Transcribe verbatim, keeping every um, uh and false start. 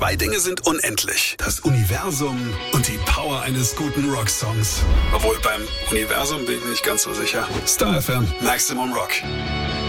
Zwei Dinge sind unendlich. Das Universum und die Power eines guten Rocksongs. Obwohl beim Universum bin ich nicht ganz so sicher. Star F M, Maximum Rock.